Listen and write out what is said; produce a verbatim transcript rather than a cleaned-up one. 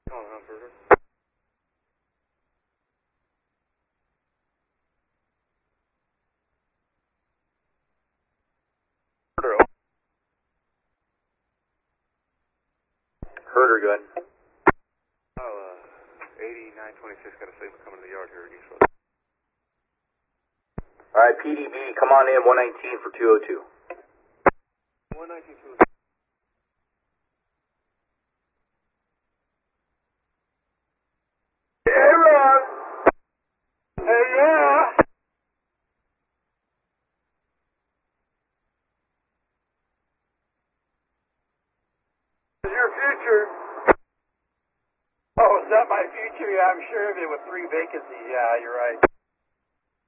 Oh, no, further. Herder, good. Oh, uh, eighty-nine twenty-six, got a signal coming to the yard here at East Road. Alright, P D B, come on in, one nineteen for two oh two. one nineteen, two oh two. Hey, Ron! Hey, yeah! Is your future? Oh, is that my future? Yeah, I'm sure of it with three vacancies. Yeah, you're right.